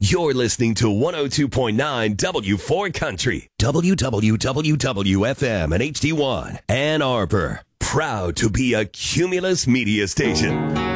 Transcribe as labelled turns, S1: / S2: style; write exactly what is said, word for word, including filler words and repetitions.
S1: You're listening to one oh two point nine W four Country, W W W W F M and H D one, Ann Arbor. Proud to be a Cumulus media station.